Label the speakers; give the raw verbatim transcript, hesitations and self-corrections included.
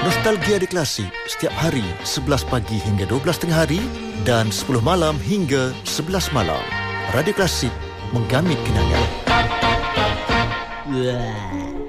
Speaker 1: Nostalgia di Klasik setiap hari sebelas pagi hingga dua belas tengah hari dan sepuluh malam hingga sebelas malam. Radio Klasik, menggamit kenangan.
Speaker 2: Wah.